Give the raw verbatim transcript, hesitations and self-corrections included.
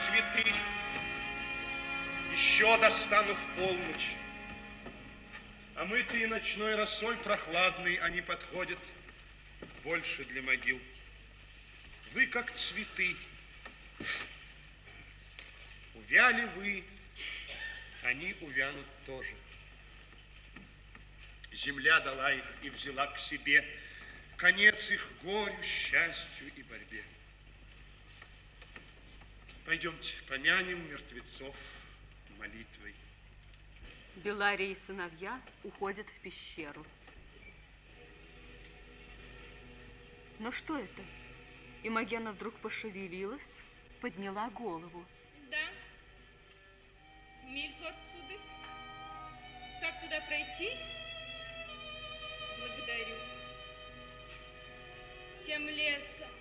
цветы. Еще достану в полночь. А мы-то ночной росой прохладный, они подходят больше для могил. Вы как цветы. Увяли вы, они увянут тоже. Земля дала их и взяла к себе. Конец их горю, счастью и борьбе. Пойдемте, помянем мертвецов молитвой. Белария и сыновья уходят в пещеру. Но что это? Имогена вдруг пошевелилась, подняла голову. Да. Мильфорд суды. Как туда пройти? Благодарю. Тем лесом.